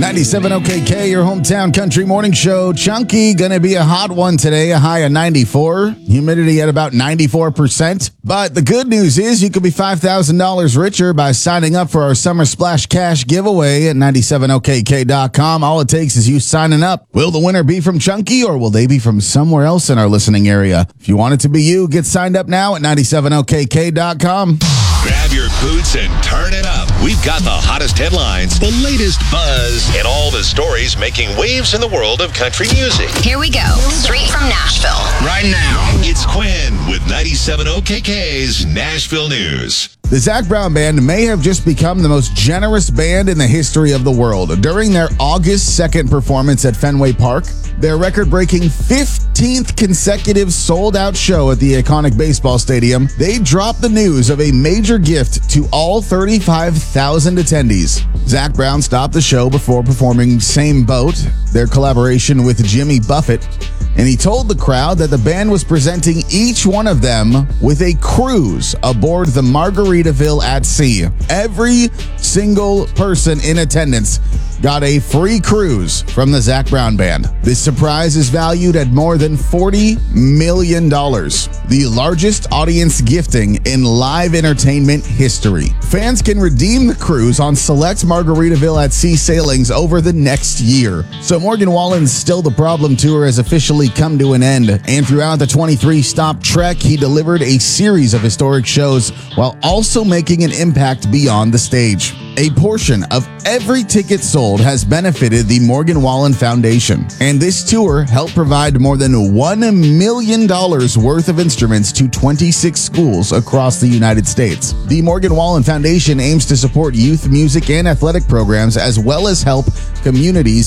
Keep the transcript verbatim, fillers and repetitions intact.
ninety-seven O K K, your hometown country morning show. Chunky, gonna be a hot one today, a high of ninety-four. Humidity at about ninety-four percent. But the good news is you could be five thousand dollars richer by signing up for our Summer Splash Cash giveaway at ninety-seven O K K dot com. All it takes is you signing up. Will the winner be from Chunky or will they be from somewhere else in our listening area? If you want it to be you, get signed up now at ninety-seven O K K dot com. Grab your boots and turn it up. We've got the hottest headlines, the latest buzz, and all the stories making waves in the world of country music. Here we go, straight from Nashville. Right now, it's Quinn with ninety-seven O K K's Nashville News. The Zac Brown Band may have just become the most generous band in the history of the world. During their August second performance at Fenway Park, their record-breaking fifteenth consecutive sold-out show at the iconic baseball stadium, they dropped the news of a major gift to all thirty-five thousand attendees. Zac Brown stopped the show before performing Same Boat, their collaboration with Jimmy Buffett, and he told the crowd that the band was presenting each one of them with a cruise aboard the Margaritaville at Sea. Every single person in attendance got a free cruise from the Zac Brown Band. This surprise is valued at more than forty million dollars, the largest audience gifting in live entertainment history. Fans can redeem the cruise on select Margaritaville at Sea sailings over the next year. So Morgan Wallen's Still the Problem tour has officially come to an end, and throughout the twenty-three stop trek, he delivered a series of historic shows while also making an impact beyond the stage. A portion of every ticket sold has benefited the Morgan Wallen Foundation, and this tour helped provide more than one million dollars worth of instruments to twenty-six schools across the United States. The Morgan Wallen Foundation aims to support youth music and athletic programs as well as help communities